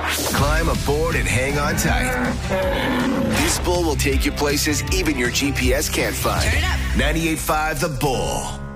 Climb aboard and hang on tight. This Bull will take you places even your GPS can't find. 98.5 The Bull.